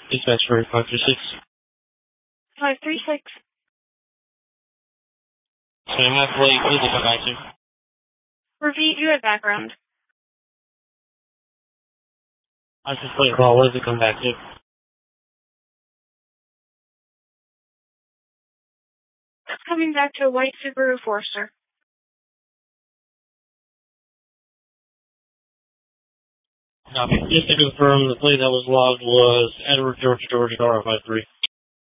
Dispatch for 536. 536. So I'm half late. What does it come back to? Repeat, you had background. I just played call. What does it come back to? It's coming back to a white Subaru Forester. Copy. Just to confirm, the plate that was logged was Edward George George R53.